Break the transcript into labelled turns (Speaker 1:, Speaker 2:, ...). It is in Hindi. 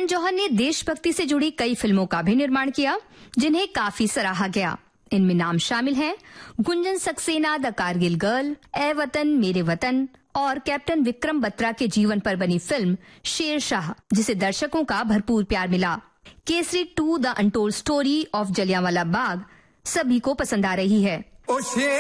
Speaker 1: करण जौहर ने देशभक्ति से जुड़ी कई फिल्मों का भी निर्माण किया, जिन्हें काफी सराहा गया। इनमें नाम शामिल हैं गुंजन सक्सेना द कारगिल गर्ल, ए वतन मेरे वतन और कैप्टन विक्रम बत्रा के जीवन पर बनी फिल्म शेर शाह, जिसे दर्शकों का भरपूर प्यार मिला। Kesari 2 the untold story of Jallianwala Bagh सभी को पसंद आ रही है।